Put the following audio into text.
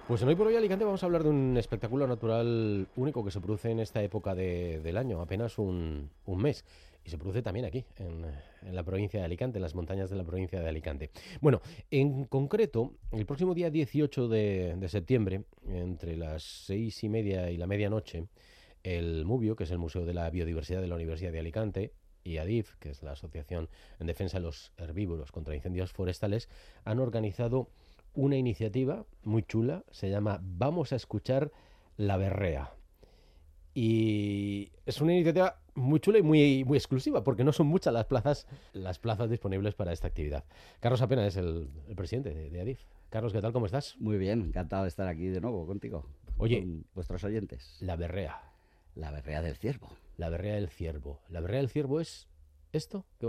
Pues en Hoy por Hoy Alicante vamos a hablar de un espectáculo natural único que se produce en esta época del año, apenas un mes. Y se produce también aquí, en la provincia de Alicante, en las montañas de la provincia de Alicante. Bueno, en concreto, el próximo día 18 de septiembre, entre las 6:30 y la medianoche, el MUBIO, que es el Museo de la Biodiversidad de la Universidad de Alicante, y ADIF, que es la Asociación en Defensa de los Herbívoros contra Incendios Forestales, han organizado una iniciativa muy chula, se llama Vamos a escuchar la berrea. Y es una iniciativa muy chula y muy exclusiva, porque no son muchas las plazas disponibles para esta actividad. Carlos Apena es el presidente de ADIF. Carlos, ¿qué tal? ¿Cómo estás? Muy bien, encantado de estar aquí de nuevo contigo, Oye, con vuestros oyentes. la berrea, La berrea del ciervo. la berrea del ciervo. ¿La berrea del ciervo es esto? ¿Qué